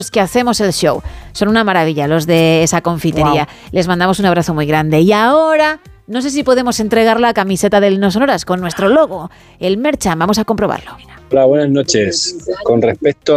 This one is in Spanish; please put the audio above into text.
que hacemos el show. Son una maravilla los de esa confitería. Wow. Les mandamos un abrazo muy grande. Y ahora, no sé si podemos entregar la camiseta del No Sonoras con nuestro logo, el merchan. Vamos a comprobarlo. Hola, buenas noches. Con respecto